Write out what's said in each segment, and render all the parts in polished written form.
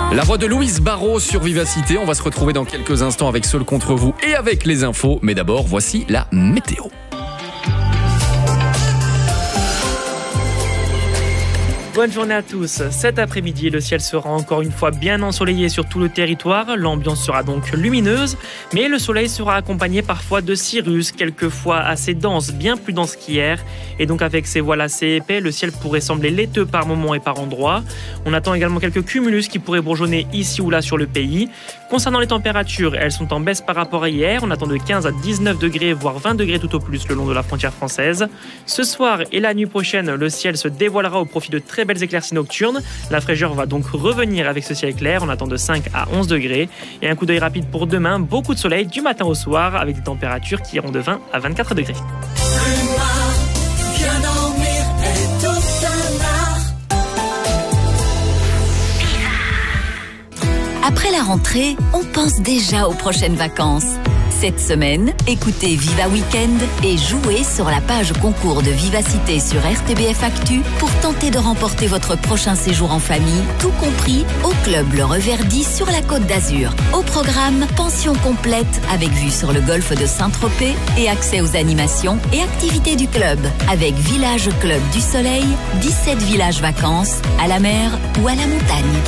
La voix de Louise Barrault sur Vivacité. On va se retrouver dans quelques instants avec Seul contre vous et avec les infos. Mais d'abord, voici la météo. Bonne journée à tous. Cet après-midi, le ciel sera encore une fois bien ensoleillé sur tout le territoire. L'ambiance sera donc lumineuse, mais le soleil sera accompagné parfois de cirrus, quelquefois assez denses, bien plus denses qu'hier. Et donc avec ces voiles assez épais, le ciel pourrait sembler laiteux par moments et par endroits. On attend également quelques cumulus qui pourraient bourgeonner ici ou là sur le pays. Concernant les températures, elles sont en baisse par rapport à hier. On attend de 15 à 19 degrés, voire 20 degrés tout au plus le long de la frontière française. Ce soir et la nuit prochaine, le ciel se dévoilera au profit de très belles éclaircies nocturnes. La fraîcheur va donc revenir avec ce ciel clair. On attend de 5 à 11 degrés. Et un coup d'œil rapide pour demain, beaucoup de soleil du matin au soir avec des températures qui iront de 20 à 24 degrés. Après la rentrée, on pense déjà aux prochaines vacances. Cette semaine, écoutez Viva Weekend et jouez sur la page concours de Vivacité sur RTBF Actu pour tenter de remporter votre prochain séjour en famille, tout compris au club Le Reverdy sur la Côte d'Azur. Au programme, pension complète avec vue sur le golfe de Saint-Tropez et accès aux animations et activités du club avec Village Club du Soleil, 17 villages vacances, à la mer ou à la montagne.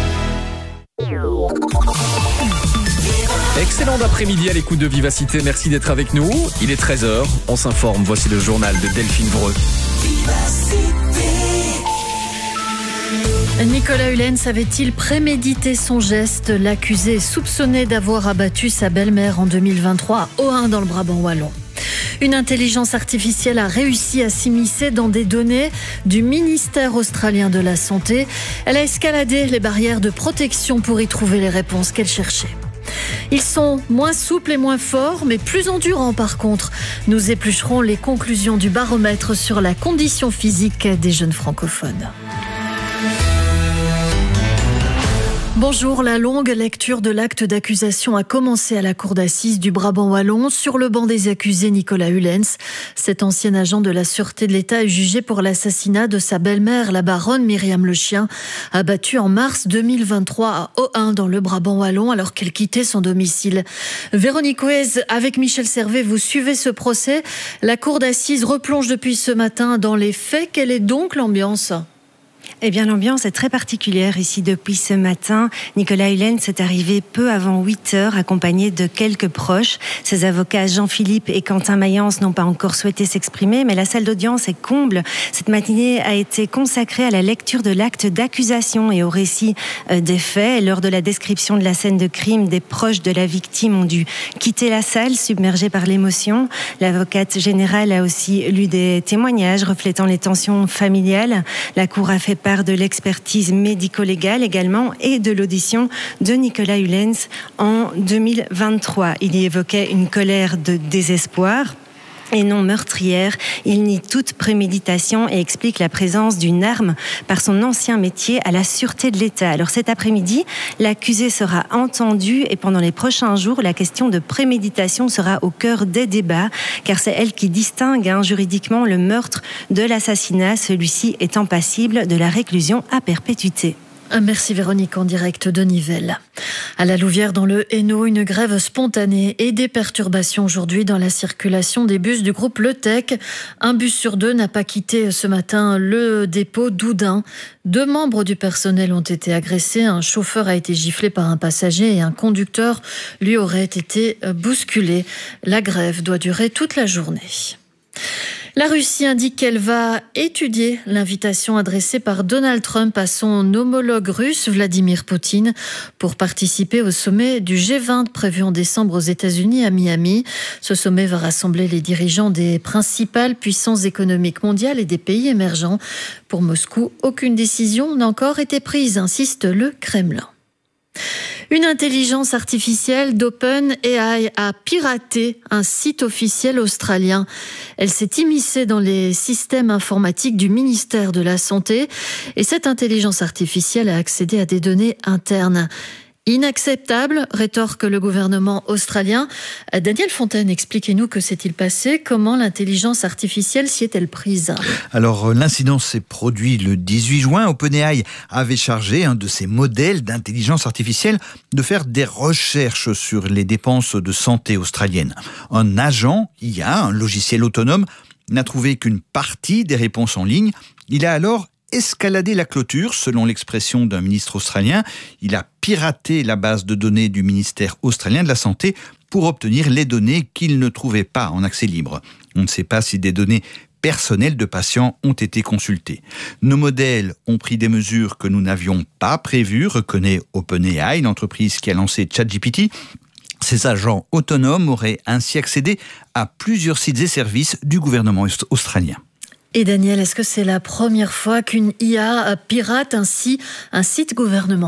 Excellent d'après-midi à l'écoute de Vivacité. Merci d'être avec nous. Il est 13h. On s'informe. Voici le journal de Delphine Vreux. Nicolas Hulens avait-il prémédité son geste? L'accusé est soupçonné d'avoir abattu sa belle-mère en 2023 à Ohain dans le Brabant wallon. Une intelligence artificielle a réussi à s'immiscer dans des données du ministère australien de la Santé. Elle a escaladé les barrières de protection pour y trouver les réponses qu'elle cherchait. Ils sont moins souples et moins forts, mais plus endurants par contre. Nous éplucherons les conclusions du baromètre sur la condition physique des jeunes francophones. Bonjour, la longue lecture de l'acte d'accusation a commencé à la cour d'assises du Brabant wallon. Sur le banc des accusés, Nicolas Hulens. Cet ancien agent de la Sûreté de l'État est jugé pour l'assassinat de sa belle-mère, la baronne Myriam Le Chien, abattue en mars 2023 à Ohain dans le Brabant wallon alors qu'elle quittait son domicile. Véronique Ouez, avec Michel Servet, vous suivez ce procès. La cour d'assises replonge depuis ce matin dans les faits. Quelle est donc l'ambiance ? Eh bien, l'ambiance est très particulière ici depuis ce matin. Nicolas Hulens est arrivé peu avant 8h, accompagné de quelques proches. Ses avocats Jean-Philippe et Quentin Mayence n'ont pas encore souhaité s'exprimer, mais la salle d'audience est comble. Cette matinée a été consacrée à la lecture de l'acte d'accusation et au récit des faits. Lors de la description de la scène de crime, des proches de la victime ont dû quitter la salle, submergés par l'émotion. L'avocate générale a aussi lu des témoignages reflétant les tensions familiales. La cour a fait part de l'expertise médico-légale également et de l'audition de Nicolas Hulens en 2023. Il y évoquait une colère de désespoir et non meurtrière. Il nie toute préméditation et explique la présence d'une arme par son ancien métier à la Sûreté de l'État. Alors cet après-midi, l'accusé sera entendu et pendant les prochains jours, la question de préméditation sera au cœur des débats car c'est elle qui distingue juridiquement le meurtre de l'assassinat, celui-ci étant passible de la réclusion à perpétuité. Merci Véronique, en direct de Nivelles. À la Louvière, dans le Hainaut, une grève spontanée et des perturbations aujourd'hui dans la circulation des bus du groupe Le Tech. Un bus sur deux n'a pas quitté ce matin le dépôt d'Oudin. 2 membres du personnel ont été agressés. Un chauffeur a été giflé par un passager et un conducteur, lui, aurait été bousculé. La grève doit durer toute la journée. La Russie indique qu'elle va étudier l'invitation adressée par Donald Trump à son homologue russe, Vladimir Poutine, pour participer au sommet du G20 prévu en décembre aux États-Unis à Miami. Ce sommet va rassembler les dirigeants des principales puissances économiques mondiales et des pays émergents. Pour Moscou, aucune décision n'a encore été prise, insiste le Kremlin. Une intelligence artificielle d'OpenAI a piraté un site officiel australien. Elle s'est immiscée dans les systèmes informatiques du ministère de la Santé et cette intelligence artificielle a accédé à des données internes. Inacceptable, rétorque le gouvernement australien. Daniel Fontaine, expliquez-nous que s'est-il passé, comment l'intelligence artificielle s'y est-elle prise? Alors, l'incident s'est produit le 18 juin. OpenAI avait chargé un de ses modèles d'intelligence artificielle de faire des recherches sur les dépenses de santé australiennes. Un agent IA, un logiciel autonome, n'a trouvé qu'une partie des réponses en ligne. Il a alors escalader la clôture, selon l'expression d'un ministre australien. Il a piraté la base de données du ministère australien de la Santé pour obtenir les données qu'il ne trouvait pas en accès libre. On ne sait pas si des données personnelles de patients ont été consultées. Nos modèles ont pris des mesures que nous n'avions pas prévues, reconnaît OpenAI, l'entreprise qui a lancé ChatGPT. Ces agents autonomes auraient ainsi accédé à plusieurs sites et services du gouvernement australien. Et Daniel, est-ce que c'est la première fois qu'une IA pirate ainsi un site gouvernemental ?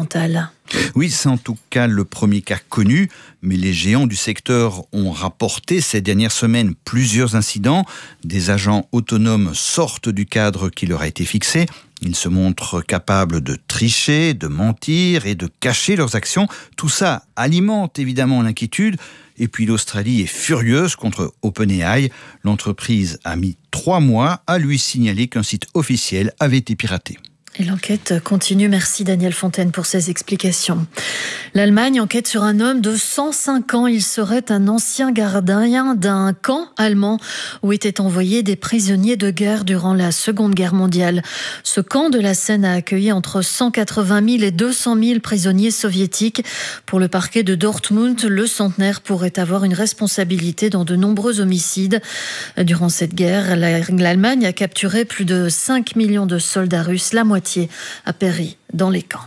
Oui, c'est en tout cas le premier cas connu, mais les géants du secteur ont rapporté ces dernières semaines plusieurs incidents. Des agents autonomes sortent du cadre qui leur a été fixé. Ils se montrent capables de tricher, de mentir et de cacher leurs actions. Tout ça alimente évidemment l'inquiétude. Et puis l'Australie est furieuse contre OpenAI. L'entreprise a mis 3 mois à lui signaler qu'un site officiel avait été piraté. Et l'enquête continue. Merci Daniel Fontaine pour ces explications. L'Allemagne enquête sur un homme de 105 ans. Il serait un ancien gardien d'un camp allemand où étaient envoyés des prisonniers de guerre durant la Seconde Guerre mondiale. Ce camp de la Seine a accueilli entre 180 000 et 200 000 prisonniers soviétiques. Pour le parquet de Dortmund, le centenaire pourrait avoir une responsabilité dans de nombreux homicides. Durant cette guerre, l'Allemagne a capturé plus de 5 millions de soldats russes. La moitié a péri dans les camps.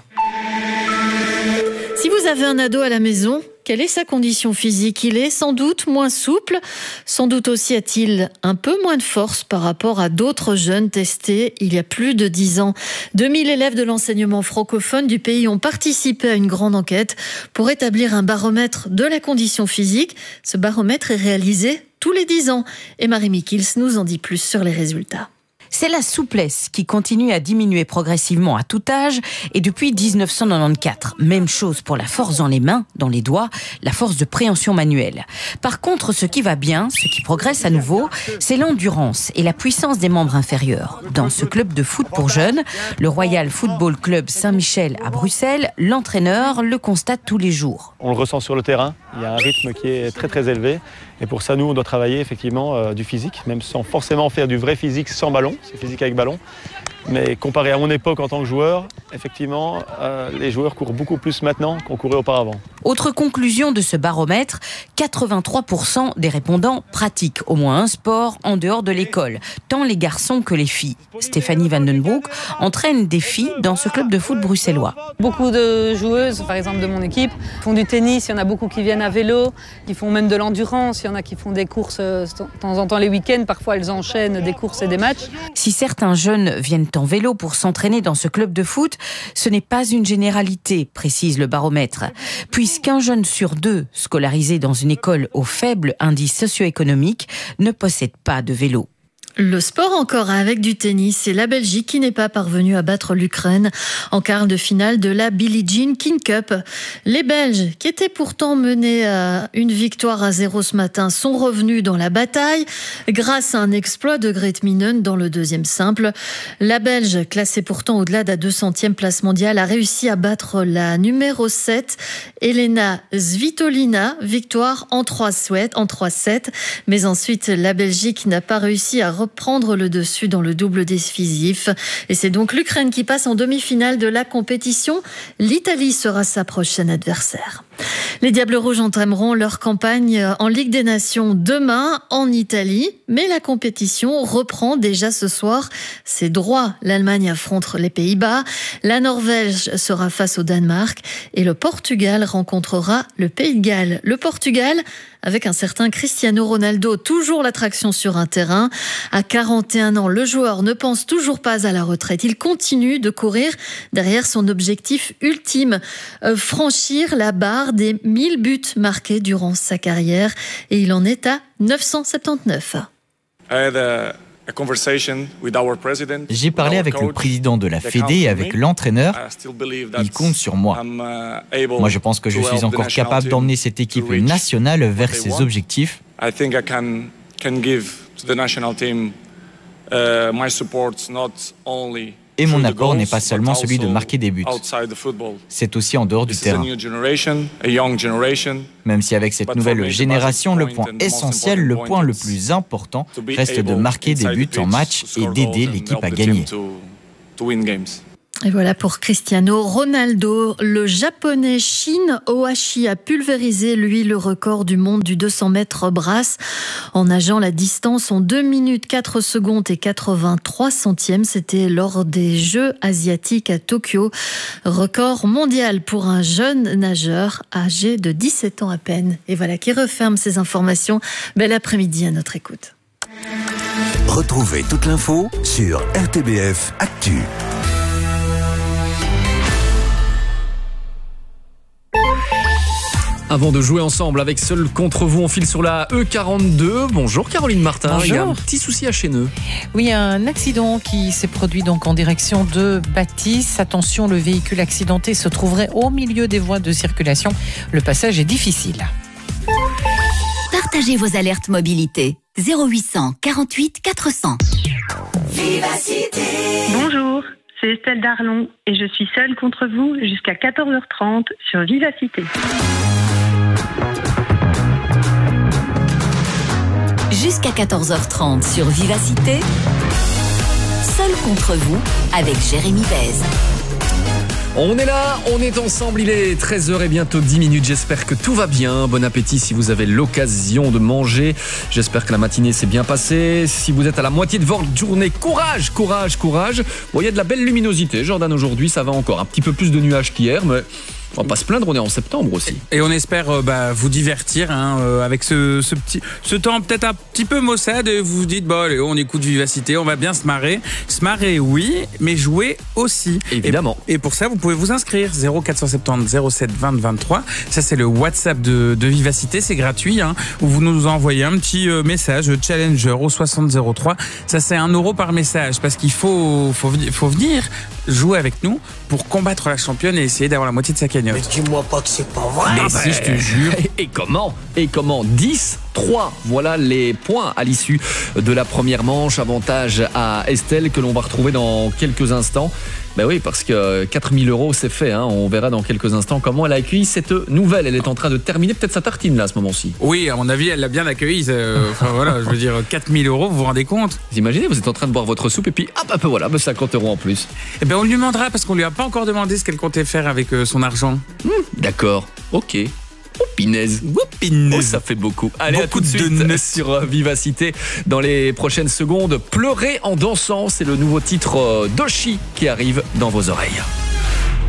Si vous avez un ado à la maison, quelle est sa condition physique ? Il est sans doute moins souple, sans doute aussi a-t-il un peu moins de force par rapport à d'autres jeunes testés il y a plus de 10 ans. 2000 élèves de l'enseignement francophone du pays ont participé à une grande enquête pour établir un baromètre de la condition physique. Ce baromètre est réalisé tous les 10 ans. Et Marie Mikils nous en dit plus sur les résultats. C'est la souplesse qui continue à diminuer progressivement à tout âge et depuis 1994. Même chose pour la force dans les mains, dans les doigts, la force de préhension manuelle. Par contre, ce qui va bien, ce qui progresse à nouveau, c'est l'endurance et la puissance des membres inférieurs. Dans ce club de foot pour jeunes, le Royal Football Club Saint-Michel à Bruxelles, l'entraîneur le constate tous les jours. On le ressent sur le terrain, il y a un rythme qui est très très élevé. Et pour ça, nous, on doit travailler effectivement du physique, même sans forcément faire du vrai physique sans ballon. C'est physique avec ballon. Mais comparé à mon époque en tant que joueur, effectivement, les joueurs courent beaucoup plus maintenant qu'on courait auparavant. Autre conclusion de ce baromètre, 83% des répondants pratiquent au moins un sport en dehors de l'école, tant les garçons que les filles. Stéphanie Vandenbroek entraîne des filles dans ce club de foot bruxellois. Beaucoup de joueuses, par exemple de mon équipe, font du tennis, il y en a beaucoup qui viennent à vélo, qui font même de l'endurance, il y en a qui font des courses de temps en temps les week-ends, parfois elles enchaînent des courses et des matchs. Si certains jeunes viennent en vélo pour s'entraîner dans ce club de foot, ce n'est pas une généralité, précise le baromètre. Puisqu'un jeune sur 2 scolarisé dans une école au faible indice socio-économique ne possède pas de vélo. Le sport encore avec du tennis, c'est la Belgique qui n'est pas parvenue à battre l'Ukraine en quart de finale de la Billie Jean King Cup. Les Belges, qui étaient pourtant menés à une victoire à 0 ce matin, sont revenus dans la bataille grâce à un exploit de Grete Minen dans le deuxième simple. La Belge, classée pourtant au-delà de la 200e place mondiale, a réussi à battre la numéro 7, Elena Svitolina, victoire en 3-7. Mais ensuite, la Belgique n'a pas réussi à reprendre le dessus dans le double décisif. Et c'est donc l'Ukraine qui passe en demi-finale de la compétition. L'Italie sera sa prochaine adversaire. Les Diables Rouges entameront leur campagne en Ligue des Nations demain en Italie. Mais la compétition reprend déjà ce soir. C'est droit. L'Allemagne affronte les Pays-Bas. La Norvège sera face au Danemark. Et le Portugal rencontrera le Pays de Galles. Le Portugal avec un certain Cristiano Ronaldo, toujours l'attraction sur un terrain. À 41 ans, le joueur ne pense toujours pas à la retraite. Il continue de courir derrière son objectif ultime, franchir la barre des 1000 buts marqués durant sa carrière. Et il en est à 979. J'ai parlé avec le président de la Fédé et avec l'entraîneur. Ils comptent sur moi. Moi, je pense que je suis encore capable d'emmener cette équipe nationale vers ses objectifs. Et mon apport n'est pas seulement celui de marquer des buts. C'est aussi en dehors du terrain. Même si avec cette nouvelle génération, le point essentiel, le point le plus important, reste de marquer des buts en match et d'aider l'équipe à gagner. Et voilà pour Cristiano Ronaldo. Le japonais Shin Ohashi a pulvérisé, lui, le record du monde du 200 mètres brasse en nageant la distance en 2 minutes 4 secondes et 83 centièmes. C'était lors des Jeux asiatiques à Tokyo. Record mondial pour un jeune nageur âgé de 17 ans à peine. Et voilà qui referme ces informations. Bel après-midi à notre écoute. Retrouvez toute l'info sur RTBF Actu. Avant de jouer ensemble avec Seul contre vous, on file sur la E42. Bonjour Caroline Martin. Bonjour. Il y a un petit souci à Chêneux. Oui, un accident qui s'est produit donc en direction de Bâtisse. Attention, le véhicule accidenté se trouverait au milieu des voies de circulation. Le passage est difficile. Partagez vos alertes mobilité. 0800 48 400. Vivacité. Bonjour, c'est Estelle Darlon et je suis seule contre vous jusqu'à 14h30 sur Vivacité. Jusqu'à 14h30 sur Vivacité, Seul contre vous avec Jérémy Bèze. On est là, on est ensemble, il est 13h et bientôt 10 minutes. J'espère que tout va bien. Bon appétit si vous avez l'occasion de manger. J'espère que la matinée s'est bien passée. Si vous êtes à la moitié de votre journée, courage, courage, courage. Bon, il y a de la belle luminosité, Jordan, aujourd'hui, ça va encore. Un petit peu plus de nuages qu'hier, mais on va pas se plaindre, on est en septembre aussi. Et on espère vous divertir avec ce temps peut-être un petit peu maussade. Et vous vous dites, allez, on écoute Vivacité, on va bien se marrer. Se marrer, oui, mais jouer aussi. Évidemment. Et pour ça, vous pouvez vous inscrire. 0470 07 20 23. Ça, c'est le WhatsApp de Vivacité, c'est gratuit. Où vous nous envoyez un petit message Challenger au 6003. Ça, c'est 1 € par message parce qu'il faut venir jouer avec nous pour combattre la championne et essayer d'avoir la moitié de sa cagnotte. Mais dis-moi pas que c'est pas vrai. Mais si, je te jure. Et comment 10-3. Voilà les points à l'issue de la première manche. Avantage à Estelle que l'on va retrouver dans quelques instants. Ben oui, parce que 4 000 €, c'est fait. On verra dans quelques instants comment elle a accueilli cette nouvelle. Elle est en train de terminer peut-être sa tartine là à ce moment-ci. Oui, à mon avis, elle l'a bien accueillie. Voilà, je veux dire, 4 000 €, vous vous rendez compte? Vous imaginez, vous êtes en train de boire votre soupe et puis hop, voilà, 50 € en plus. Eh ben, on lui demandera parce qu'on lui a pas encore demandé ce qu'elle comptait faire avec son argent. D'accord, ok. Pinaise. Oh, ça fait beaucoup. Allez, à tout de suite sur Vivacité. Dans les prochaines secondes, Pleurer en dansant, c'est le nouveau titre d'Oshi qui arrive dans vos oreilles.